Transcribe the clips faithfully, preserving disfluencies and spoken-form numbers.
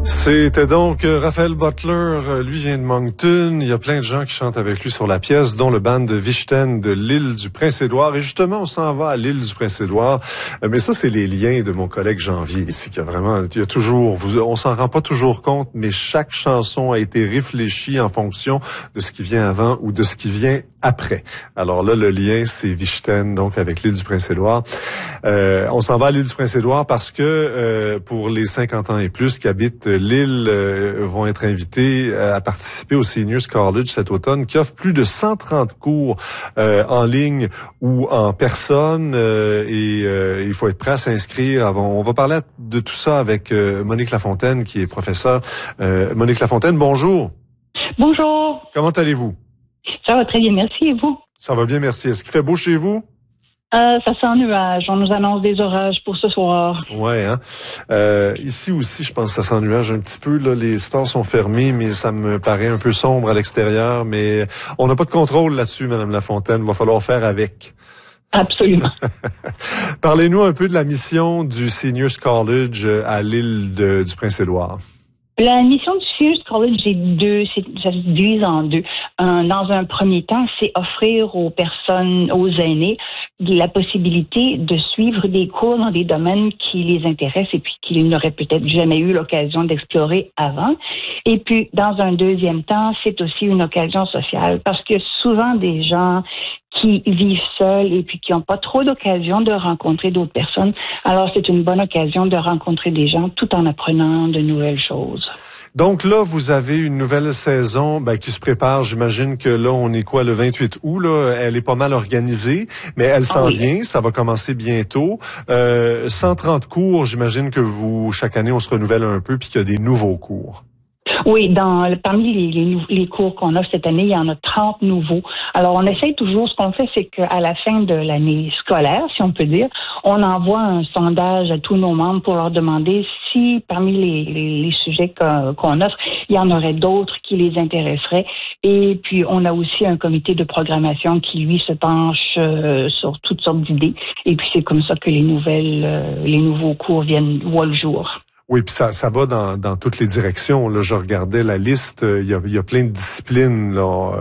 C'était donc Raphaël Butler, lui vient de Moncton. Il y a plein de gens qui chantent avec lui sur la pièce, dont le band de Vichten de l'île du Prince-Édouard. Et justement, on s'en va à l'île du Prince-Édouard. Mais ça, c'est les liens de mon collègue Janvier ici, qui a vraiment, il y a toujours, vous, on s'en rend pas toujours compte, mais chaque chanson a été réfléchie en fonction de ce qui vient avant ou de ce qui vient après. Alors là, le lien, c'est Vichten, donc avec l'île du Prince-Édouard. Euh, on s'en va à l'île du Prince-Édouard parce que euh, pour les cinquante ans et plus qui habitent l'île euh, vont être invités à participer au Seniors College cet automne, qui offre plus de cent trente cours euh, en ligne ou en personne. Euh, et euh, il faut être prêt à s'inscrire avant. On va parler de tout ça avec euh, Monique Lafontaine, qui est professeure. Euh, Monique Lafontaine, bonjour. Bonjour. Comment allez-vous? Ça va très bien, merci. Et vous? Ça va bien, merci. Est-ce qu'il fait beau chez vous? Euh, ça sent nuage. On nous annonce des orages pour ce soir. Ouais, hein. Euh, ici aussi, je pense que ça sent nuage un petit peu. Là, les stores sont fermés, mais ça me paraît un peu sombre à l'extérieur. Mais on n'a pas de contrôle là-dessus, Madame Lafontaine. Va falloir faire avec. Absolument. Parlez-nous un peu de la mission du Seniors College à l'île de, du Prince-Édouard. La mission du Seniors College, c'est deux, c'est, ça se divise en deux. Un, dans un premier temps, c'est offrir aux personnes, aux aînés, la possibilité de suivre des cours dans des domaines qui les intéressent et puis qu'ils n'auraient peut-être jamais eu l'occasion d'explorer avant. Et puis, dans un deuxième temps, c'est aussi une occasion sociale parce que souvent des gens qui vivent seuls et puis qui n'ont pas trop d'occasion de rencontrer d'autres personnes. Alors, c'est une bonne occasion de rencontrer des gens tout en apprenant de nouvelles choses. Donc là, vous avez une nouvelle saison ben, qui se prépare. J'imagine que là, on est quoi, le vingt-huit août, là? Elle est pas mal organisée, mais elle s'en oui. vient. Ça va commencer bientôt. Euh, cent trente cours, j'imagine que vous, chaque année, on se renouvelle un peu puis qu'il y a des nouveaux cours. Oui, dans parmi les, les, les cours qu'on a cette année, il y en a trente nouveaux. Alors, on essaye toujours, ce qu'on fait, c'est qu'à la fin de l'année scolaire, si on peut dire, on envoie un sondage à tous nos membres pour leur demander si, parmi les, les, les sujets qu'on, qu'on offre, il y en aurait d'autres qui les intéresseraient. Et puis, on a aussi un comité de programmation qui, lui, se penche euh, sur toutes sortes d'idées. Et puis, c'est comme ça que les nouvelles, euh, les nouveaux cours viennent voient le jour. Oui, puis ça, ça va dans, dans toutes les directions. Là, je regardais la liste. Il y a, il y a plein de disciplines là,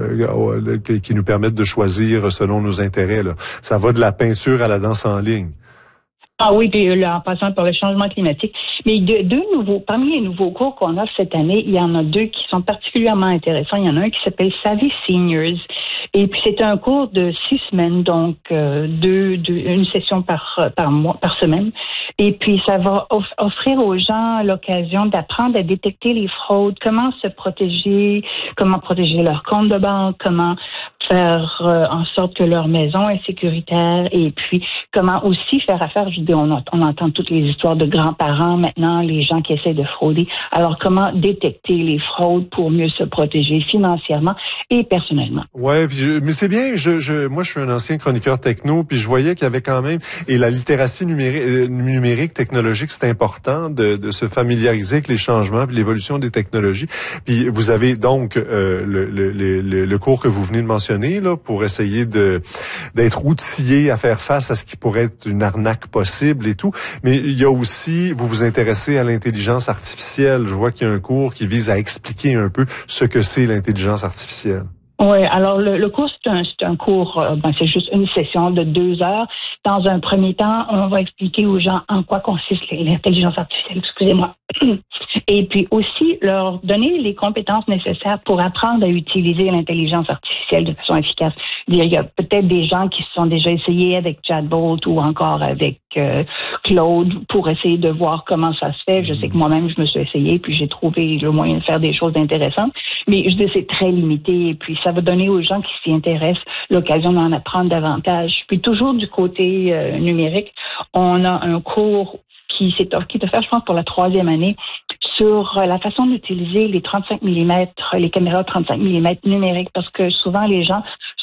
euh, qui nous permettent de choisir selon nos intérêts. Là. Ça va de la peinture à la danse en ligne. Ah oui, puis là, en passant par le changement climatique. Mais de, deux nouveaux, parmi les nouveaux cours qu'on a cette année, il y en a deux qui sont particulièrement intéressants. Il y en a un qui s'appelle Savvy Seniors. Et puis c'est un cours de six semaines, donc euh, deux, deux, une session par par mois, par semaine. Et puis ça va off- offrir aux gens l'occasion d'apprendre à détecter les fraudes, comment se protéger, comment protéger leur compte de banque, comment faire euh, en sorte que leur maison est sécuritaire, et puis comment aussi faire affaire. Je dis, on, on entend toutes les histoires de grands-parents maintenant, les gens qui essaient de frauder. Alors comment détecter les fraudes pour mieux se protéger financièrement et personnellement. Ouais, puis je, mais c'est bien. Je, je, moi, je suis un ancien chroniqueur techno, puis je voyais qu'il y avait quand même et la littératie numérique, numérique technologique, c'est important de, de se familiariser avec les changements, puis l'évolution des technologies. Puis vous avez donc euh, le, le, le, le cours que vous venez de mentionner là pour essayer de d'être outillé à faire face à ce qui pourrait être une arnaque possible et tout. Mais il y a aussi, vous vous intéressez à l'intelligence artificielle. Je vois qu'il y a un cours qui vise à expliquer un peu ce que c'est l'intelligence artificielle. Oui, alors le, le cours, c'est un, c'est un cours, euh, ben, c'est juste une session de deux heures. Dans un premier temps, on va expliquer aux gens en quoi consiste l'intelligence artificielle, excusez-moi. Et puis aussi leur donner les compétences nécessaires pour apprendre à utiliser l'intelligence artificielle de façon efficace. Il y a peut-être des gens qui se sont déjà essayés avec Chatbot ou encore avec euh, Claude pour essayer de voir comment ça se fait. Je sais que moi-même, je me suis essayée puis j'ai trouvé le moyen de faire des choses intéressantes. Mais je dis c'est très limité et puis ça va donner aux gens qui s'y intéressent l'occasion d'en apprendre davantage. Puis toujours du côté euh, numérique, on a un cours qui s'est qui est offert, je pense, pour la troisième année sur la façon d'utiliser les trente-cinq millimètres, les caméras trente-cinq millimètres numériques, parce que souvent les gens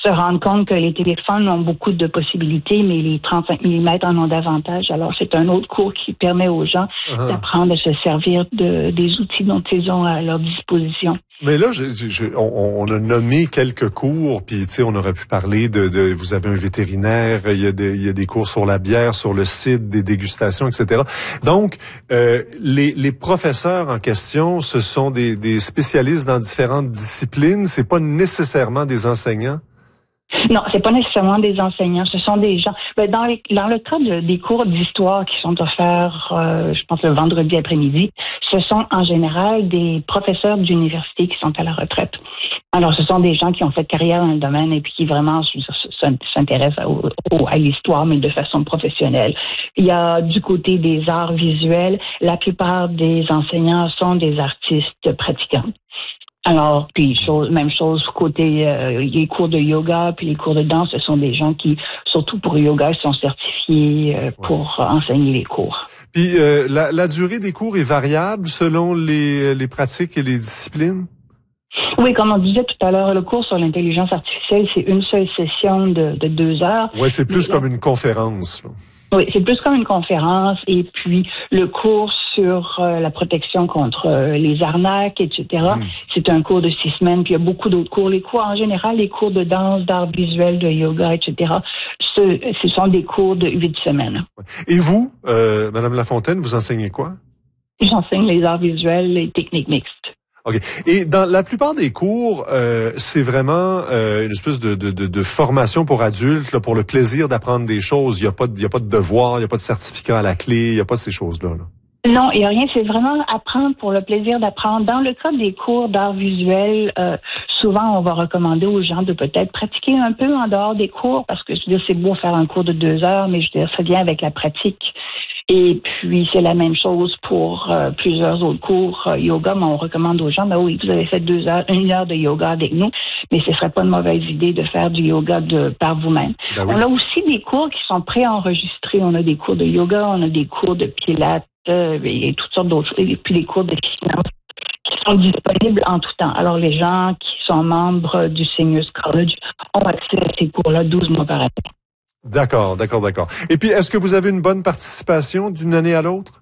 se rendre compte que les téléphones ont beaucoup de possibilités, mais les trente-cinq millimètres en ont davantage. Alors, c'est un autre cours qui permet aux gens uh-huh. d'apprendre à se servir de, des outils dont ils ont à leur disposition. Mais là, je, je, on, on a nommé quelques cours, puis tu sais, on aurait pu parler de, de, vous avez un vétérinaire, il y a des, il y a des cours sur la bière, sur le cidre, des dégustations, et cetera. Donc, euh, les, les professeurs en question, ce sont des, des spécialistes dans différentes disciplines. C'est pas nécessairement des enseignants. Non, c'est pas nécessairement des enseignants, ce sont des gens. Ben, dans, les, dans le cas de, des cours d'histoire qui sont offerts, euh, je pense le vendredi après-midi, ce sont en général des professeurs d'université qui sont à la retraite. Alors, ce sont des gens qui ont fait carrière dans le domaine et puis qui vraiment s'intéressent à, à l'histoire, mais de façon professionnelle. Il y a du côté des arts visuels, la plupart des enseignants sont des artistes pratiquants. Alors, puis chose, même chose côté euh, les cours de yoga puis les cours de danse, ce sont des gens qui, surtout pour yoga, sont certifiés euh, pour ouais. enseigner les cours. Puis euh, la, la durée des cours est variable selon les, les pratiques et les disciplines? Oui, comme on disait tout à l'heure, le cours sur l'intelligence artificielle, c'est une seule session de, de deux heures. Oui, c'est plus Mais, comme une conférence. Là. Oui, c'est plus comme une conférence. Et puis, le cours sur euh, la protection contre euh, les arnaques, et cetera, mmh. c'est un cours de six semaines. Puis, il y a beaucoup d'autres cours. Les cours, en général, les cours de danse, d'art visuel, de yoga, et cetera, ce, ce sont des cours de huit semaines. Et vous, euh, Madame Lafontaine, vous enseignez quoi? J'enseigne les arts visuels et techniques mixtes. OK. Et dans la plupart des cours, euh, c'est vraiment euh, une espèce de, de, de, de formation pour adultes, là, pour le plaisir d'apprendre des choses. Il n'y a pas de, il y a pas de devoir, il n'y a pas de certificat à la clé, il n'y a pas ces choses-là. Là. Non, il n'y a rien. C'est vraiment apprendre pour le plaisir d'apprendre. Dans le cas des cours d'art visuel, euh, souvent, on va recommander aux gens de peut-être pratiquer un peu en dehors des cours parce que, je veux dire, c'est beau faire un cours de deux heures, mais je veux dire, ça vient avec la pratique. Et puis, c'est la même chose pour euh, plusieurs autres cours euh, yoga, mais on recommande aux gens, ben oui, vous avez fait deux heures, une heure de yoga avec nous, mais ce serait pas une mauvaise idée de faire du yoga de par vous-même. Ben oui. On a aussi des cours qui sont préenregistrés. On a des cours de yoga, on a des cours de pilates euh, et toutes sortes d'autres, et puis des cours de finance qui sont disponibles en tout temps. Alors, les gens qui sont membres du Seniors College ont accès à ces cours-là douze mois par année. D'accord, d'accord, d'accord. Et puis, est-ce que vous avez une bonne participation d'une année à l'autre?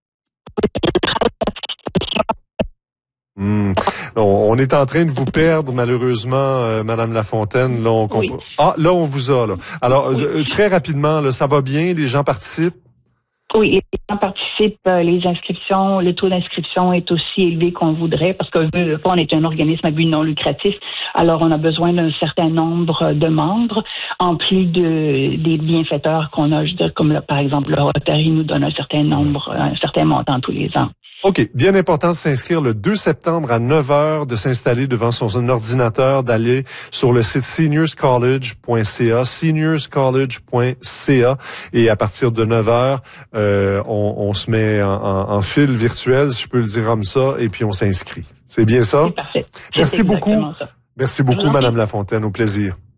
Hmm. On est en train de vous perdre, malheureusement, euh, Madame Lafontaine. Là, on comp... oui. Ah, là, on vous a, là. Alors, oui. euh, très rapidement, là, ça va bien? Les gens participent? Oui, les gens participent, les inscriptions, le taux d'inscription est aussi élevé qu'on voudrait parce que on est un organisme à but non lucratif, alors on a besoin d'un certain nombre de membres, en plus de des bienfaiteurs qu'on a, je veux dire, comme là, par exemple le Rotary nous donne un certain nombre, un certain montant tous les ans. OK. Bien important de s'inscrire le deux septembre à neuf heures, de s'installer devant son ordinateur, d'aller sur le site seniors college point c a, seniors college point c a, et à partir de neuf heures, euh, on, on se met en, en, en fil virtuel, si je peux le dire comme ça, et puis on s'inscrit. C'est bien ça? C'est parfait. Merci beaucoup. Ça. Merci beaucoup, Madame Lafontaine. Au plaisir.